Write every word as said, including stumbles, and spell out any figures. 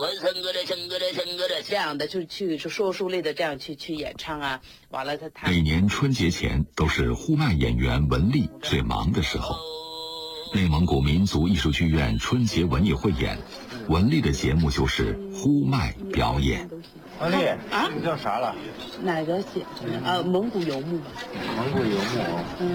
这样的就去说书类的这样去去演唱啊，完了他他每年春节前都是呼麦演员文丽最忙的时候。内蒙古民族艺术剧院春节文艺汇演，文丽的节目就是呼麦表演。 文丽啊， 你叫啥了？ 哪个写？呃，蒙古游牧。 蒙古游牧。